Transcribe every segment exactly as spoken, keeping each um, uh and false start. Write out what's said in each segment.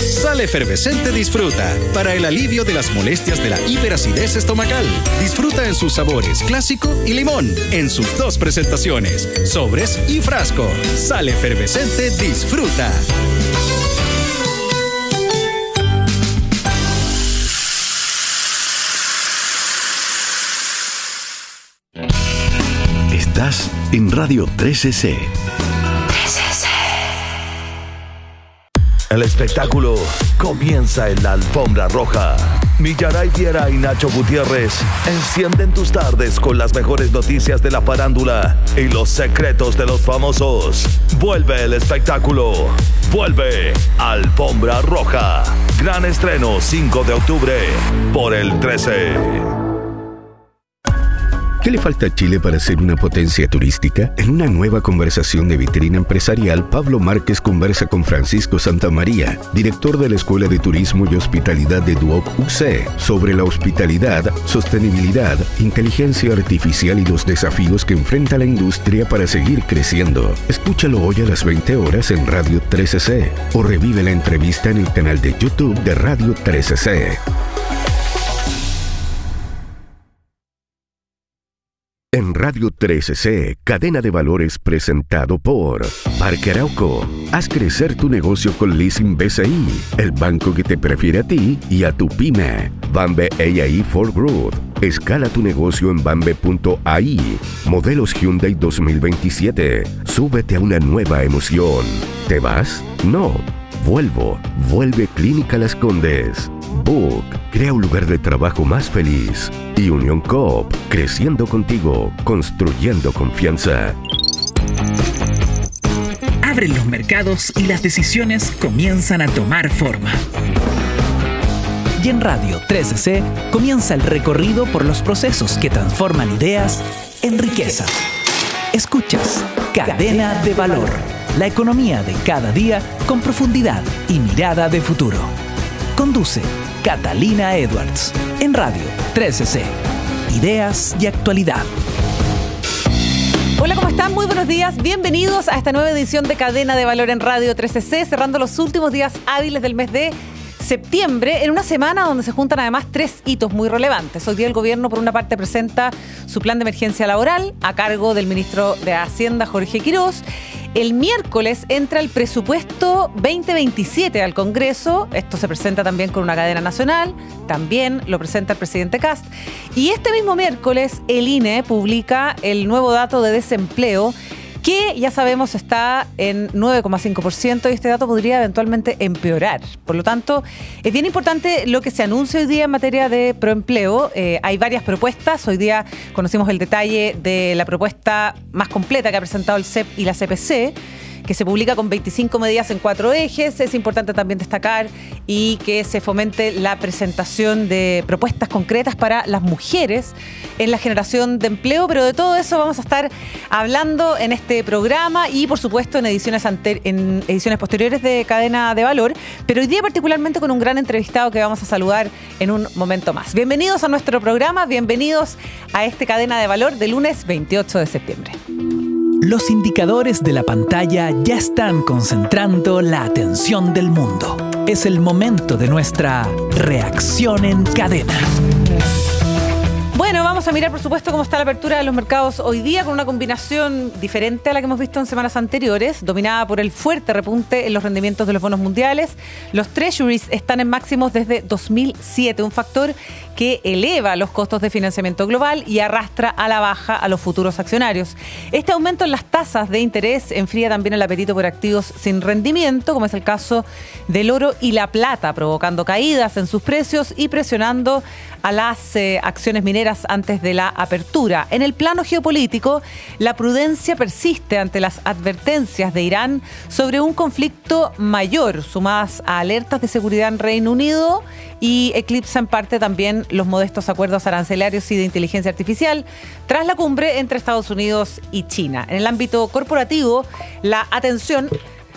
Sal Efervescente Disfruta, para el alivio de las molestias de la hiperacidez estomacal. Disfruta en sus sabores clásico y limón, en sus dos presentaciones, sobres y frasco. Sal Efervescente Disfruta. Estás en Radio trece C. El espectáculo comienza en la alfombra roja. Millaray Viera y Nacho Gutiérrez encienden tus tardes con las mejores noticias de la farándula y los secretos de los famosos. Vuelve el espectáculo. Vuelve Alfombra Roja. Gran estreno cinco de octubre por el trece. ¿Qué le falta a Chile para ser una potencia turística? En una nueva conversación de Vitrina Empresarial, Pablo Márquez conversa con Francisco Santamaría, director de la Escuela de Turismo y Hospitalidad de Duoc U C, sobre la hospitalidad, sostenibilidad, inteligencia artificial y los desafíos que enfrenta la industria para seguir creciendo. Escúchalo hoy a las veinte horas en Radio trece C o revive la entrevista en el canal de YouTube de Radio trece C. En Radio trece C, Cadena de Valores presentado por Parque Arauco. Haz crecer tu negocio con Leasing B C I, el banco que te prefiere a ti y a tu pyme. Bambe A I for Growth. Escala tu negocio en bambe punto a i. Modelos Hyundai dos mil veintisiete. Súbete a una nueva emoción. ¿Te vas? No. Vuelvo. Vuelve Clínica Las Condes. Book. Crea un lugar de trabajo más feliz. Y Unión Coop. Creciendo contigo. Construyendo confianza. Abren los mercados y las decisiones comienzan a tomar forma. Y en Radio trece C comienza el recorrido por los procesos que transforman ideas en riqueza. Escuchas Cadena de Valor, la economía de cada día con profundidad y mirada de futuro. Conduce Catalina Edwards en Radio trece C. Ideas y actualidad. Hola, ¿cómo están? Muy buenos días. Bienvenidos a esta nueva edición de Cadena de Valor en Radio trece C, cerrando los últimos días hábiles del mes de septiembre, en una semana donde se juntan además tres hitos muy relevantes. Hoy día el gobierno, por una parte, presenta su plan de emergencia laboral a cargo del ministro de Hacienda, Jorge Quirós. El miércoles entra el presupuesto veinte veintisiete al Congreso. Esto se presenta también con una cadena nacional. También lo presenta el presidente Kast. Y este mismo miércoles el I N E publica el nuevo dato de desempleo, que ya sabemos está en nueve coma cinco por ciento y este dato podría eventualmente empeorar. Por lo tanto, es bien importante lo que se anuncia hoy día en materia de proempleo. Eh, hay varias propuestas. Hoy día conocimos el detalle de la propuesta más completa que ha presentado el C E P y la C P C, que se publica con veinticinco medidas en cuatro ejes. Es importante también destacar y que se fomente la presentación de propuestas concretas para las mujeres en la generación de empleo, pero de todo eso vamos a estar hablando en este programa y por supuesto en ediciones, anter- en ediciones posteriores de Cadena de Valor, pero hoy día particularmente con un gran entrevistado que vamos a saludar en un momento más. Bienvenidos a nuestro programa, bienvenidos a este Cadena de Valor de lunes veintiocho de septiembre. Los indicadores de la pantalla ya están concentrando la atención del mundo. Es el momento de nuestra reacción en cadena. Bueno, vamos a mirar, por supuesto, cómo está la apertura de los mercados hoy día, con una combinación diferente a la que hemos visto en semanas anteriores, dominada por el fuerte repunte en los rendimientos de los bonos mundiales. Los treasuries están en máximos desde dos mil siete, un factor que eleva los costos de financiamiento global y arrastra a la baja a los futuros accionarios. Este aumento en las tasas de interés enfría también el apetito por activos sin rendimiento, como es el caso del oro y la plata, provocando caídas en sus precios y presionando a las eh, acciones mineras antes de la apertura. En el plano geopolítico, la prudencia persiste ante las advertencias de Irán sobre un conflicto mayor, sumadas a alertas de seguridad en Reino Unido, y eclipsa en parte también los modestos acuerdos arancelarios y de inteligencia artificial tras la cumbre entre Estados Unidos y China. En el ámbito corporativo, la atención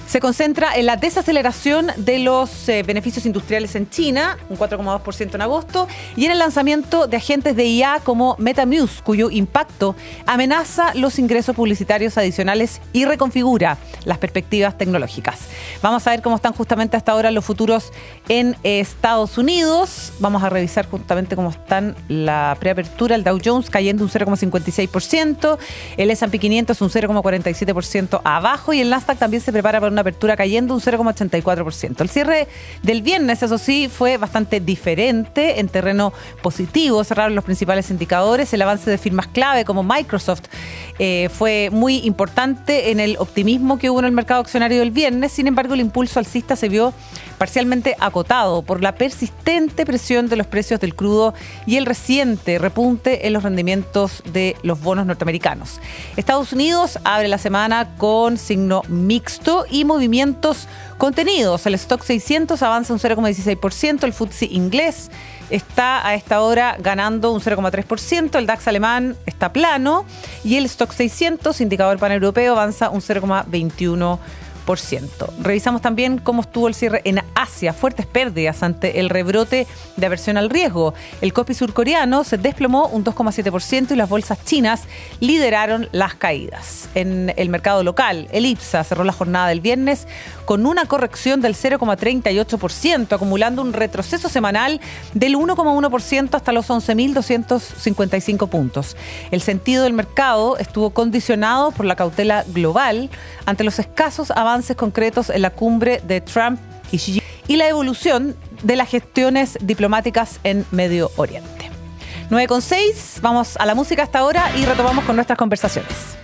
se concentra en la desaceleración de los eh, beneficios industriales en China, un cuatro coma dos por ciento en agosto, y en el lanzamiento de agentes de I A como MetaMuse, cuyo impacto amenaza los ingresos publicitarios adicionales y reconfigura las perspectivas tecnológicas. Vamos a ver cómo están justamente hasta ahora los futuros en Estados Unidos. Vamos a revisar justamente cómo están la preapertura. El Dow Jones cayendo un cero coma cincuenta y seis por ciento, el ese and pe quinientos un cero coma cuarenta y siete por ciento abajo y el Nasdaq también se prepara para una apertura cayendo un cero coma ochenta y cuatro por ciento. El cierre del viernes, eso sí, fue bastante diferente en terreno positivo. Cerraron los principales indicadores. El avance de firmas clave como Microsoft eh, fue muy importante en el optimismo que hubo en el mercado accionario del viernes. Sin embargo, el impulso alcista se vio parcialmente acotado por la persistente presión de los precios del crudo y el reciente repunte en los rendimientos de los bonos norteamericanos. Estados Unidos abre la semana con signo mixto y movimientos contenidos. El Stock seiscientos avanza un cero coma dieciséis por ciento, el F T S E inglés está a esta hora ganando un cero coma tres por ciento, el DAX alemán está plano y el Stock seiscientos, indicador paneuropeo, avanza un cero coma veintiuno por ciento. Revisamos también cómo estuvo el cierre en Asia. Fuertes pérdidas ante el rebrote de aversión al riesgo. El Kospi surcoreano se desplomó un dos coma siete por ciento y las bolsas chinas lideraron las caídas. En el mercado local, el IPSA cerró la jornada del viernes con una corrección del cero coma treinta y ocho por ciento, acumulando un retroceso semanal del uno coma uno por ciento hasta los once mil doscientos cincuenta y cinco puntos. El sentido del mercado estuvo condicionado por la cautela global ante los escasos avances concretos en la cumbre de Trump y Xi Jinping y la evolución de las gestiones diplomáticas en Medio Oriente. nueve con seis, vamos a la música hasta ahora y retomamos con nuestras conversaciones.